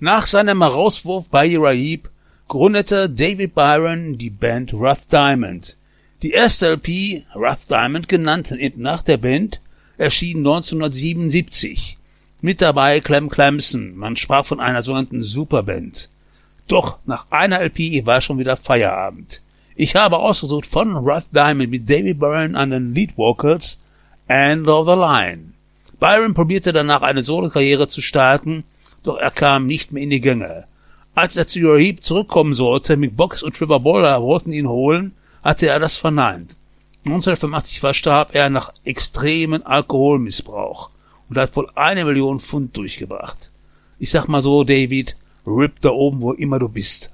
Nach seinem Herauswurf bei Uriah Heep gründete David Byron die Band Rough Diamond. Die erste LP, Rough Diamond genannt nach der Band, erschien 1977. Mit dabei Clem Clemson, man sprach von einer sogenannten Superband. Doch nach einer LP war schon wieder Feierabend. Ich habe ausgesucht von Rough Diamond mit David Byron an den Lead Vocals End of the Line. Byron probierte danach eine Solo-Karriere zu starten, doch er kam nicht mehr in die Gänge. Als er zu Uriah Heep zurückkommen sollte, Mick Box und Trevor Boller wollten ihn holen, hatte er das verneint. 1985 verstarb er nach extremen Alkoholmissbrauch und hat wohl 1 Million Pfund durchgebracht. Ich sag mal so, David, RIP da oben, wo immer du bist.